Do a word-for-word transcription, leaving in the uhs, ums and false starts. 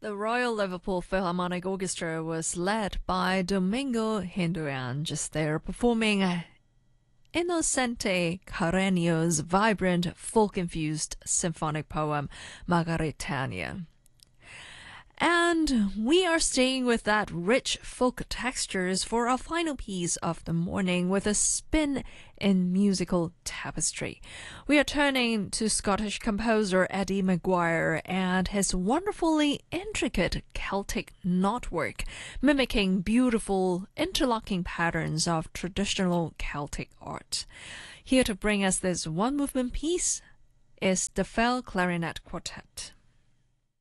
The Royal Liverpool Philharmonic Orchestra was led by Domingo Hinduan, just there performing Innocente Carreño's vibrant, folk-infused symphonic poem Margaritania. And we are staying with that rich folk textures for our final piece of the morning with a spin in musical tapestry. We are turning to Scottish composer Eddie Maguire and his wonderfully intricate Celtic knotwork, mimicking beautiful interlocking patterns of traditional Celtic art. Here to bring us this one-movement piece is the Fell Clarinet Quartet.